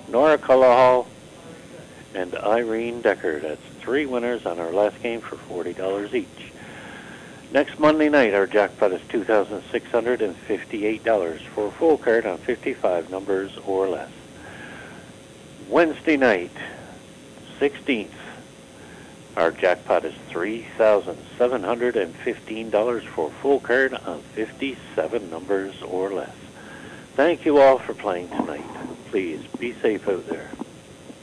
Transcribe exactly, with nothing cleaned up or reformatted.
Nora Cullahall, and Irene Decker. That's three winners on our last game for forty dollars each. Next Monday night, our jackpot is two thousand six hundred fifty-eight dollars for a full card on fifty-five numbers or less. Wednesday night, sixteenth, our jackpot is three thousand seven hundred fifteen dollars for a full card on fifty-seven numbers or less. Thank you all for playing tonight. Please be safe out there.